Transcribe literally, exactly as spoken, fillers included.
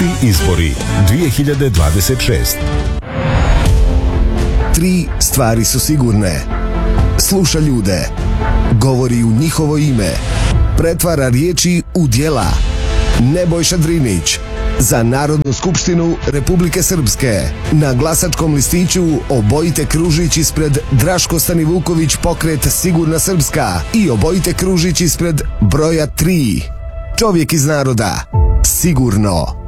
Opšti izbori dvije hiljade dvadeset šeste. Tri stvari su sigurne. Sluša ljude, govori u njihovo ime, pretvara riječi u djela. Nebojša Drinić, za Narodnu skupštinu Republike Srpske. Na glasačkom listiću obojite kružić ispred Draško Stanivuković pokret Sigurna Srpska i obojite kružić ispred broja tri. Čovjek iz naroda. Sigurno.